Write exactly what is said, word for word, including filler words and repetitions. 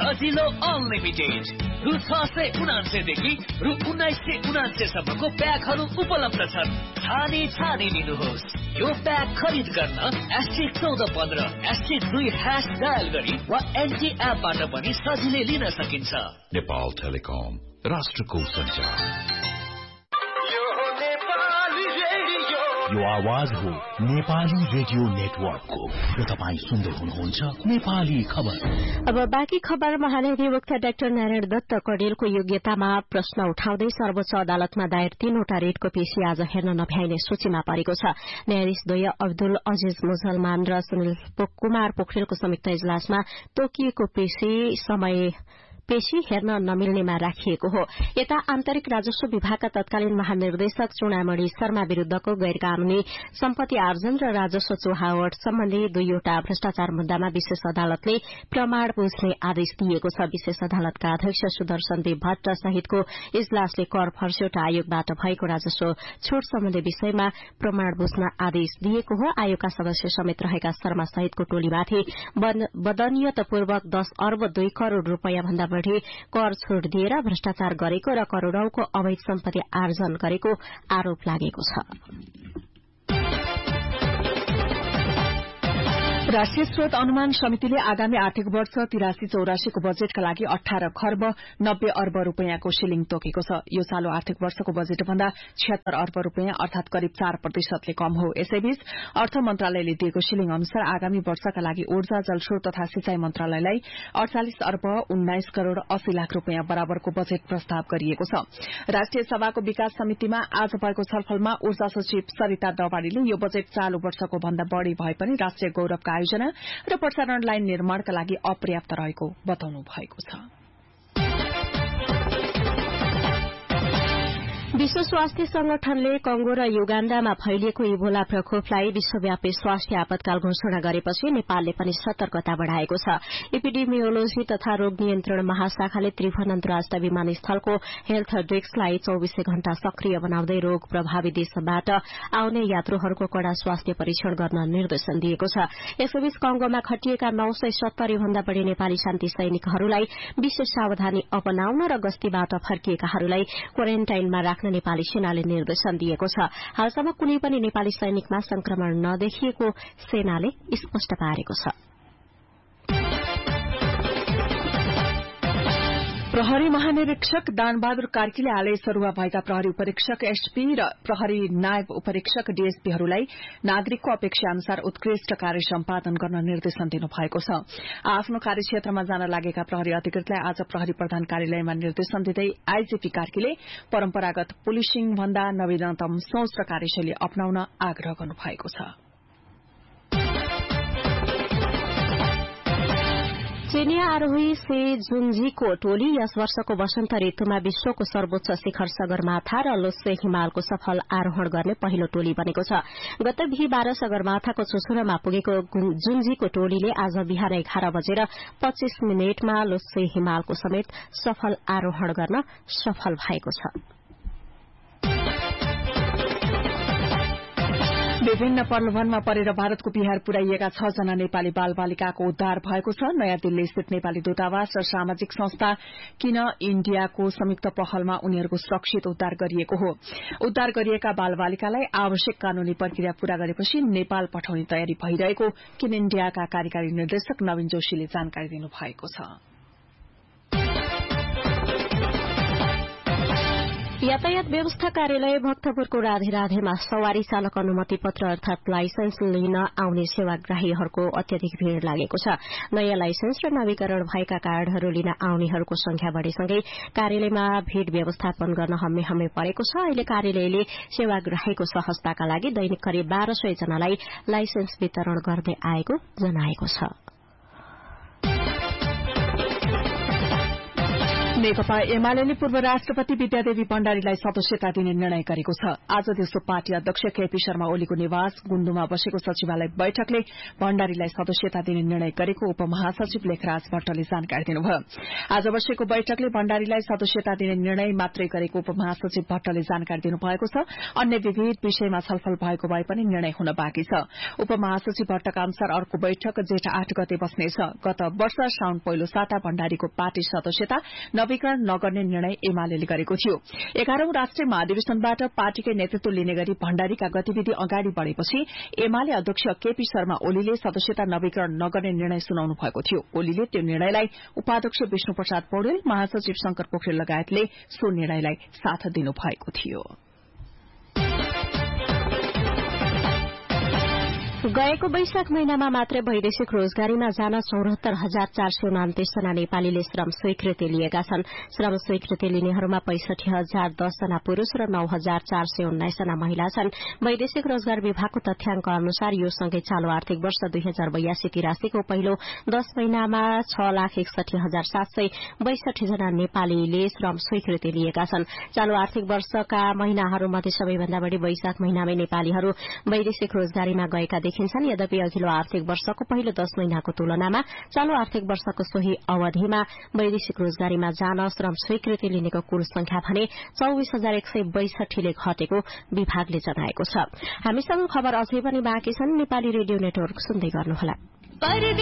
सजिलो अनलिमिटेड रु छ सय उनान्सय देखि रु उन्नाइस सय उनान्सय सम्मको प्याकहरू उपलब्ध छन्। छानी छानी लिनुहोस्। यो प्याक खरिद गर्न एस्ट्रिक चौध पन्ध्र एस्ट्रिक दुई ह्यास डायल गरी वा एनटी एपबाट पनि सजिलै लिन सकिन्छ। नेपाल टेलिकम, राष्ट्रको सञ्चार। यो आवाज हो नेपाली रेडियो नेटवर्कको र तपाईँ सुन्दै हुनुहुन्छ नेपाली खबर। अब बाँकी खबर। महाधिवक्ता डाक्टर नारायण दत्त कडेलको योग्यतामा प्रश्न उठाउँदै सर्वोच्च अदालतमा दायर तीनवटा रिटको पेशी आज हेर्न नभ्याइने सूचीमा परेको छ। न्यायाधीश द्वय अब्दुल अजिज मुसलमान र सुनिल कुमार पोखरेलको संयुक्त इजलासमा तोकिएको पेशी समय पेशी हेर्न नमिल्नेमा राखिएको हो। यता आन्तरिक राजस्व विभागका तत्कालीन महानिर्देशक चुडामणि शर्मा विरूद्धको गैरकानूनी सम्पत्ति आर्जन र राजस्व चौहावट सम्बन्धी दुईवटा भ्रष्टाचार मुद्दामा विशेष अदालतले प्रमाण बुझ्ने आदेश दिएको छ। विशेष अदालतका अध्यक्ष सुदर्शन देव भट्ट सहितको इजलासले कर फर्स्यौट आयोगबाट भएको राजस्व छूट सम्बन्धी विषयमा प्रमाण बुझ्न आदेश दिएको हो। आयोगका सदस्य समेत रहेका शर्मा सहितको टोलीमाथि बदनियतपूर्वक दस अर्ब दुई करोड़ रूपियाँ भन्दा कर छूट दिएर भ्रष्टाचार गरेको र करोड़ौंको अवैध सम्पत्ति आर्जन गरेको आरोप लागेको छ। राष्ट्रिय स्रोत अनुमान समितिले आगामी आर्थिक वर्ष तिरासी चौरासीको बजेटका लागि अठार खर्ब नब्बे अर्ब रूपियाँको सिलिङ तोकेको छ। यो सालो आर्थिक वर्षको बजेट भन्दा छिहत्तर अर्ब रूपियाँ अर्थात करिब चार प्रतिशतले कम हो। यसैबीच अर्थ मन्त्रालयले दिएको सिलिङ अनुसार आगामी वर्षका लागि ऊर्जा जलस्रोत तथा सिंचाई मन्त्रालयलाई अड़चालिस अर्ब उन्नाइस करोड़ अस्सी लाख रूपियाँ बराबरको बजेट प्रस्ताव गरिएको छ। राष्ट्रिय सभाको विकास समितिमा आज भएको छलफलमा ऊर्जा सचिव सरिता दवाड़ीले यो बजेट चालू वर्षको भन्दा बढ़ी भए पनि राष्ट्रिय गौरवका आयोजना र प्रसारण लाइन निर्माणका लागि अपर्याप्त रहेको बताउनु भएको छ। विश्व स्वास्थ्य संगठनले कंगो र युगाण्डामा फैलिएको इबोला प्रकोपलाई विश्वव्यापी स्वास्थ्य आपतकाल घोषणा गरेपछि नेपालले पनि सतर्कता बढ़ाएको छ। एपिडेमियोलोजी तथा रोग नियन्त्रण महाशाखाले त्रिभुवन अन्तर्राष्ट्रिय विमानस्थलको हेल्थ डेस्कलाई चौबीसै घण्टा सक्रिय बनाउँदै रोग प्रभावित देशबाट आउने यात्रुहरूको कड़ा स्वास्थ्य परीक्षण गर्न निर्देशन दिएको छ। यसैबीच कंगोमा खटिएका नौ सय सत्तरी भन्दा बढ़ी नेपाली शान्ति सैनिकहरूलाई विशेष सावधानी अपनाउन र गस्तीबाट फर्किएकाहरूलाई क्वारेन्टाइनमा राख्न नेपाली सेनाले निर्देशन दिएको छ। हालसम्म कुनै पनि नेपाली सैनिकमा संक्रमण नदेखिएको सेनाले स्पष्ट पारेको छ। प्रहरी महानिरीक्षक दानबहादुर कार्कीले हालै सरुवा भएका प्रहरी उपरीक्षक एसपी र प्रहरी नायब उपरीक्षक डीएसपीहरूलाई नागरिकको अपेक्षा अनुसार उत्कृष्ट कार्य सम्पादन गर्न निर्देशन दिनुभएको छ। आफ्नो कार्यक्षेत्रमा जान लागेका प्रहरी अधिकृतलाई आज प्रहरी प्रधान कार्यालयमा निर्देशन दिँदै आईजीपी कार्कीले परम्परागत पुलिसिङ भन्दा नवीनतम सोच र कार्यशैली अपनाउन आग्रह गर्नुभएको छ। चीनिया आरोही से जुन्जीको टोली यस वर्षको वसन्त ऋतुमा विश्वको सर्वोच्च शिखर सगरमाथा र लोत्से हिमालको सफल आरोहण गर्ने पहिलो टोली बनेको छ। गत बिहीबार सगरमाथाको चुचुरोमा पुगेको जुन्जीको टोलीले आज बिहान एघार बजेर पच्चीस मिनटमा लोत्से हिमालको समेत सफल आरोहण गर्न सफल भएको छ। विभिन्न प्रलोभनमा परेर भारतको बिहार पुर्याइएका छ जना नेपाली बाल बालिकाको उद्धार भएको छ। नयाँ दिल्ली स्थित नेपाली दूतावास र सामाजिक संस्था किन इण्डियाको संयुक्त पहलमा उनीहरूको सुरक्षित उद्धार गरिएको हो। उद्धार गरिएका बाल बालिकालाई आवश्यक कानूनी प्रक्रिया पूरा गरेपछि नेपाल पठाउने तयारी भइरहेको किन इण्डियाका कार्यकारी निर्देशक नवीन जोशीले जानकारी दिनुभएको छ। यातायात व्यवस्था कार्यालय भक्तपुरको राधे राधेमा सवारी चालक अनुमति पत्र अर्थात लाइसेन्स लिन आउने सेवाग्राहीहरूको अत्यधिक भीड़ लागेको छ। नयाँ लाइसेन्स र नवीकरण भएका कार्डहरू लिन आउनेहरूको संख्या बढ़ेसँगै कार्यालयमा भीड़ व्यवस्थापन गर्न हम्मे हम्मे परेको छ। अहिले कार्यालयले सेवाग्राहीको सहजताका लागि दैनिक करिब बाह्र सय जनालाई लाइसेन्स वितरण गर्दै आएको जनाएको छ। नेकपा एमाले पूर्व राष्ट्रपति विद्यादेवी भण्डारीलाई सदस्यता दिने निर्णय गरेको छ। आज दिउँसो पार्टी अध्यक्ष केपी शर्मा ओलीको निवास गुण्डुमा बसेको सचिवालय बैठकले भण्डारीलाई सदस्यता दिने निर्णय गरेको उपमहासचिव लेखराज भट्टले जानकारी दिनुभयो। आज बसेको बैठकले भण्डारीलाई सदस्यता दिने निर्णय मात्रै गरेको उपमहासचिव भट्टले जानकारी दिनुभएको छ। अन्य विविध विषयमा छलफल भएको भए पनि निर्णय हुन बाँकी छ। उपमहासचिव भट्टका अनुसार अर्को बैठक जेठ आठ गते बस्नेछ। गत वर्ष साउन पहिलो साता भण्डारीको पार्टी सदस्यता नवीकरण नगर्ने निर्णय एमाले गरेको थियो। एघारौं राष्ट्रिय महाधिवेशनबाट पार्टीकै नेतृत्व लिने गरी भण्डारीका गतिविधि अगाडि बढ़ेपछि एमाले अध्यक्ष केपी शर्मा ओलीले सदस्यता नवीकरण नगर्ने निर्णय सुनाउनु भएको थियो। ओलीले त्यो निर्णयलाई उपाध्यक्ष विष्णुप्रसाद पौडेल, महासचिव शंकर पोखरेल लगायतले सो निर्णयलाई साथ दिनुभएको थियो। गएको वैशाख महिनामा मात्रै वैदेशिक रोजगारीमा जान चौरात्तर हजार चार सय उनातिस जना नेपालीले श्रम स्वीकृति लिएका छन्। श्रम स्वीकृति लिनेहरूमा पैंसठी हजार दस जना पुरूष र नौ हजार चार सय उन्नाइस जना महिला छन्। वैदेशिक रोजगार विभागको तथ्याङ्क अनुसार यो सँगै चालू आर्थिक वर्ष दुई हजार बयासी तिरासीको पहिलो दश महिनामा छ लाख एकसठी हजार सात सय बैसठी जना नेपालीले श्रम स्वीकृति लिएका छन्। चालू आर्थिक वर्षका महिनाहरूमध्ये सबैभन्दा बढ़ी वैशाख महिनामै नेपालीहरू वैदेशिक रोजगारीमा गएका देखिन्छन्। यद्यपि अघिल्लो आर्थिक वर्षको पहिलो दश महिनाको तुलनामा चालू आर्थिक वर्षको सोही अवधिमा वैदेशिक रोजगारीमा जान श्रम स्वीकृति लिनेको कुल संख्या भने चौविस हजार एक सय बैसठीले घटेको विभागले जनाएको छ। हामीसँग खबर अझै पनि बाँकी छन्। नेपाली रेडियो नेटवर्क सुन्दै गर्नुहोला।